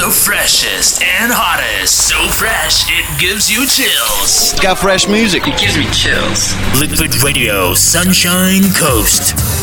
the freshest and hottest. So fresh, it gives you chills. It's got fresh music. It gives me chills. Liquid Radio, Sunshine Coast.